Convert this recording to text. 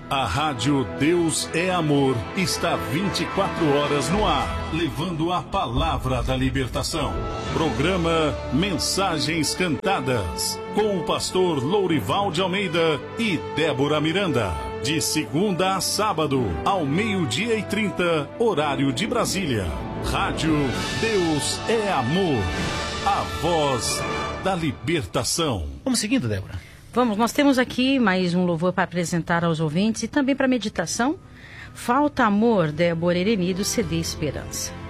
A Rádio Deus é Amor está 24 horas no ar, levando a palavra da libertação. Programa Mensagens Cantadas, com o pastor Lourival de Almeida e Débora Miranda. De segunda a sábado, ao 12:30, horário de Brasília. Rádio Deus é Amor, a voz da libertação. Vamos seguindo, Débora. Vamos, nós temos aqui mais um louvor para apresentar aos ouvintes e também para meditação. Falta Amor, Débora Ereni, do CD Esperança.